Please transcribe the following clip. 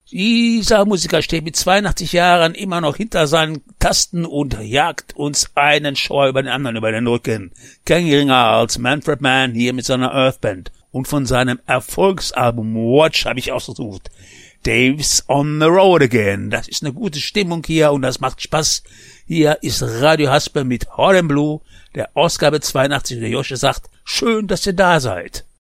Dieser Musiker steht mit 82 Jahren immer noch hinter seinen Tasten und jagt uns einen Scheu über den anderen über den Rücken. Kein geringer als Manfred Mann hier mit seiner Earthband. Und von seinem Erfolgsalbum Watch habe ich ausgesucht. Dave's on the Road Again. Das ist eine gute Stimmung hier und das macht Spaß. Hier ist Radio Haspe mit Hot and Blue, der Ausgabe 82, der Josche sagt, schön, dass ihr da seid.